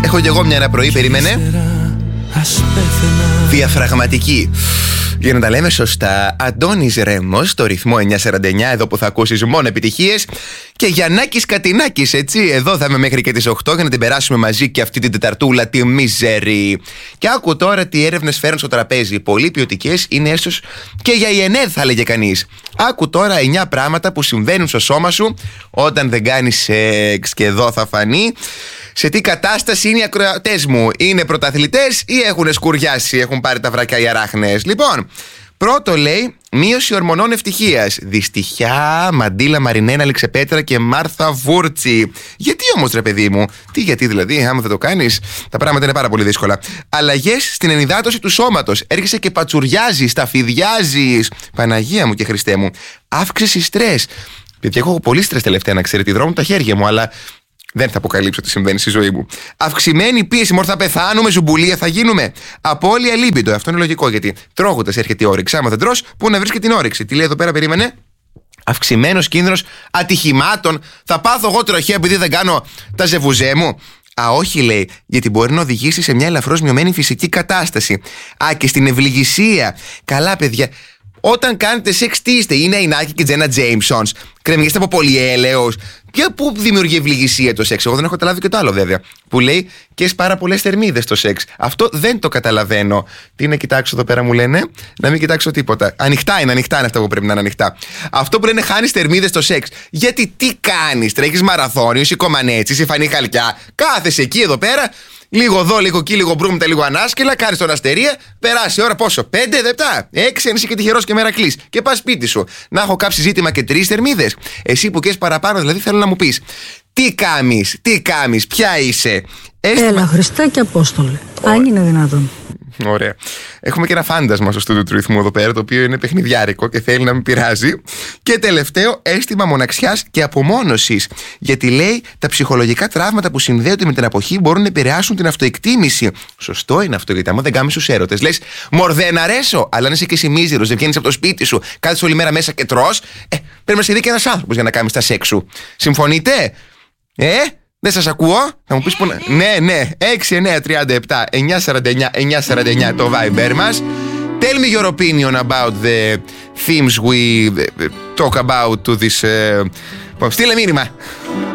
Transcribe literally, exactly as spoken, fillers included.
Έχω κι εγώ μια ένα πρωί, περίμενε. Διαφραγματική. Για να τα λέμε σωστά, Αντώνης Ρέμος, στο ρυθμό εννιακόσια σαράντα εννιά, εδώ που θα ακούσεις μόνο επιτυχίες. Και Γιαννάκης Κατινάκης, έτσι. Εδώ θα είμαι μέχρι και τις οκτώ για να την περάσουμε μαζί και αυτή την τεταρτούλα, τη μίζερη. Και άκου τώρα τι έρευνες φέρνουν στο τραπέζι. Πολύ ποιοτικές, είναι έσως και για η ΕΝΕΔ, θα λέγε κανείς. Άκου τώρα εννιά πράγματα που συμβαίνουν στο σώμα σου όταν δεν κάνεις σεξ. Και εδώ θα φανεί σε τι κατάσταση είναι οι ακροατές μου. Είναι πρωταθλητές ή έχουν σκουριάσει, έχουν πάρει τα βρακιά οι αράχνες. Λοιπόν, πρώτο λέει, μείωση ορμονών ευτυχίας. Δυστυχιά, Μαντίλα Μαρινένα Λιξεπέτρα και Μάρθα Βούρτσι. Γιατί όμως, ρε παιδί μου, τι γιατί δηλαδή, άμα δεν το κάνεις, τα πράγματα είναι πάρα πολύ δύσκολα. Αλλαγές στην ενυδάτωση του σώματος. Έρχεσαι και πατσουριάζεις, ταφιδιάζεις. Παναγία μου και Χριστέ μου. Αύξηση στρες. Παιδιά, εγώ έχω πολύ στρες τελευταία, να ξέρετε, δρόμουν τα χέρια μου, αλλά δεν θα αποκαλύψω τι συμβαίνει στη ζωή μου. Αυξημένη πίεση, μωρ, θα πεθάνουμε, ζουμπουλία θα γίνουμε. Απώλεια λίμπιντο. Αυτό είναι λογικό, γιατί τρώγοντας έρχεται η όρεξη. Άμα δεν τρως, πού να βρεις και την όρεξη. Τι λέει εδώ πέρα, περίμενε. Αυξημένος κίνδυνος ατυχημάτων. Θα πάθω εγώ τροχέα επειδή δεν κάνω τα ζεβουζέ μου. Α, όχι, λέει, γιατί μπορεί να οδηγήσει σε μια ελαφρώς μειωμένη φυσική κατάσταση. Α, και στην ευληγησία. Καλά, παιδιά. Όταν κάνετε σεξ, τι είστε, είναι Ινάκη και Τζένα Τζέιμσονς. Κρεμιγέστε από πολυέλαιος. Και πού δημιουργεί ευληγησία το σεξ. Εγώ δεν έχω καταλάβει και το άλλο, βέβαια. Που λέει και έχει πάρα πολλές θερμίδες το σεξ. Αυτό δεν το καταλαβαίνω. Τι να κοιτάξω εδώ πέρα, μου λένε. Να μην κοιτάξω τίποτα. Ανοιχτά είναι, ανοιχτά είναι αυτά που πρέπει να είναι ανοιχτά. Αυτό που λένε χάνεις θερμίδες στο σεξ. Γιατί τι κάνεις, τρέχεις μαραθώνιο, είσαι κομμανέτσι, είσαι φανή χαλκιά. Κάθεσαι εκεί εδώ πέρα. Λίγο εδώ, λίγο εκεί, λίγο μπρούμτα, λίγο ανάσκελα, κάνεις τον αστερία, περάσει ώρα πόσο, πέντε λεπτά, έξι, αν είσαι και τυχερός και μερακλής. Και πας σπίτι σου. Να έχω κάψει ζήτημα και τρεις θερμίδες. Εσύ που καίς παραπάνω, δηλαδή θέλω να μου πεις, τι κάμεις, τι κάμεις, ποια είσαι. Έστημα... Έλα, Χριστέ και Απόστολε. Αν είναι δυνατόν. Ωραία. Έχουμε και ένα φάντασμα στο στούντιο του ρυθμού εδώ πέρα, το οποίο είναι παιχνιδιάρικο και θέλει να με πειράζει. Και τελευταίο, αίσθημα μοναξιάς και απομόνωσης. Γιατί λέει τα ψυχολογικά τραύματα που συνδέονται με την αποχή μπορούν να επηρεάσουν την αυτοεκτίμηση. Σωστό είναι αυτό, γιατί άμα δεν κάνεις τους έρωτες, λες μωρ, δεν αρέσω. Αλλά αν είσαι και εσύ μίζερος, δεν βγαίνεις από το σπίτι σου, κάθεσαι όλη μέρα μέσα και τρως, ε, πρέπει να σε δει και ένας άνθρωπος για να κάνεις τα σεξ σου. Συμφωνείτε? Ε? Δεν σας ακούω, θα μου πεις που... Ναι, ναι, έξι εννιά τριάντα επτά εννιακόσια σαράντα εννιά εννιακόσια σαράντα εννιά το Viber μας. Tell me your opinion about the themes we talk about to this... Uh... Στείλε μήνυμα.